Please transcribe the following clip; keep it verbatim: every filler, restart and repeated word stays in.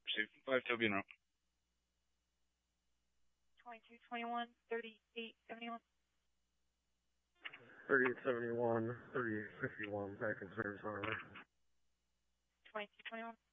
Pursuit five Toby and Rope. twenty-two twenty-one, thirty-eight seventy-one. thirty-eight seventy-one, thirty-eight fifty-one, back in service, however. twenty-two twenty-one.